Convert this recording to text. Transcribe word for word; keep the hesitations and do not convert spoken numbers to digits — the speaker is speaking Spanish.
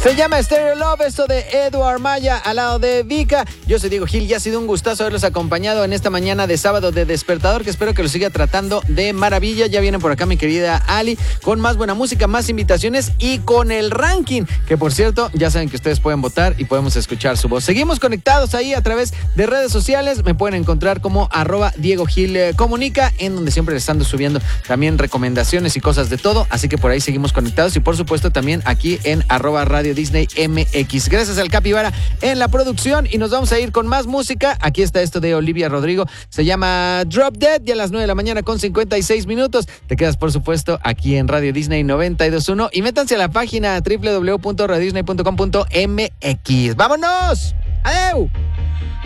Se llama Stereo Love, esto de Edward Maya al lado de Vika. Yo soy Diego Gil y ha sido un gustazo haberlos acompañado en esta mañana de sábado de Despertador, que espero que lo siga tratando de maravilla. Ya viene por acá mi querida Ali con más buena música, más invitaciones y con el ranking, que por cierto, ya saben que ustedes pueden votar y podemos escuchar su voz. Seguimos conectados ahí a través de redes sociales. Me pueden encontrar como arroba Diego Gil eh, Comunica, en donde siempre les ando subiendo también recomendaciones y cosas de todo. Así que por ahí seguimos conectados y por supuesto también aquí en arroba Radio Disney M X. Gracias al Capibara en la producción y nos vamos a ir con más música. Aquí está esto de Olivia Rodrigo, se llama Drop Dead, y a las nueve de la mañana con cincuenta y seis minutos. Te quedas por supuesto aquí en Radio Disney noventa y dos punto uno y métanse a la página doble u doble u doble u punto radio disney punto com punto m x. ¡Vámonos! ¡Adeu!